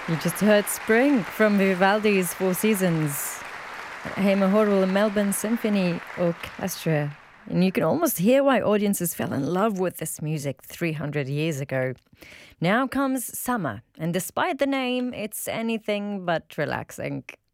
You just heard Spring from Vivaldi's Four Seasons. Heime Horrell Melbourne Symphony Orchestra. And you can almost hear why audiences fell in love with this music 300 years ago. Now comes summer, and despite the name, it's anything but relaxing.